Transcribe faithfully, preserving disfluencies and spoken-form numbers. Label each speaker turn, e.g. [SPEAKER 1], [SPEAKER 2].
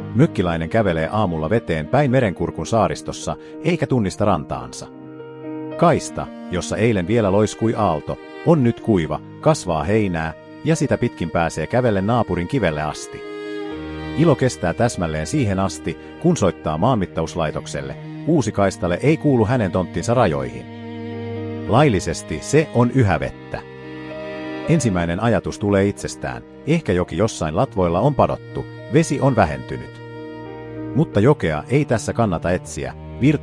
[SPEAKER 1] Mökkiläinen kävelee aamulla veteen päin Merenkurkun saaristossa, eikä tunnista rantaansa. Kaista, jossa eilen vielä loiskui aalto, on nyt kuiva, kasvaa heinää, ja sitä pitkin pääsee kävellen naapurin kivelle asti. Ilo kestää täsmälleen siihen asti, kun soittaa maanmittauslaitokselle. Uusi kaistale ei kuulu hänen tonttinsa rajoihin. Laillisesti se on yhä vettä. Ensimmäinen ajatus tulee itsestään. Ehkä joki jossain latvoilla on padottu, vesi on vähentynyt. Mutta jokea ei tässä kannata etsiä,